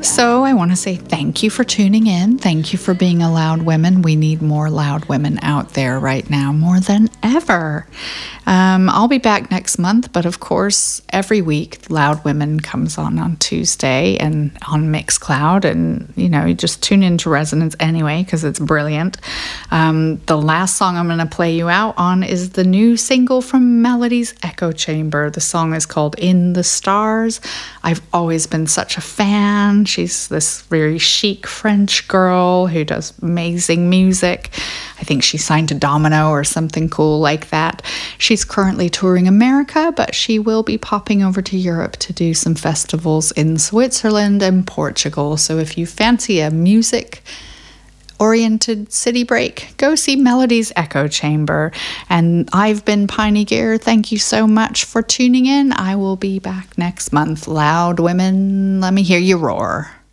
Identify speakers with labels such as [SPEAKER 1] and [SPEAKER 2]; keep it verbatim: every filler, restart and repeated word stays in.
[SPEAKER 1] So I want to say thank you for tuning in. Thank you for being a loud women. We need more loud women out there right now, more than ever. Um, I'll be back next month, but of course, every week, Loud Women comes on on Tuesday and on Mixcloud, and you know, you just tune into Resonance anyway because it's brilliant. Um, the last song I'm going to play you out on is the new single from Melody's Echo Chamber. The song is called In the Stars. I've always been such a fan. She's this very chic French girl who does amazing music. I think she signed to Domino or something cool like that. She's currently touring America, but she will be popping over to Europe to do some festivals in Switzerland and Portugal. So if you fancy a music oriented city break, go see Melody's Echo Chamber. And I've been Piney Gear. Thank you so much for tuning in. I will be back next month. Loud women, let me hear you roar.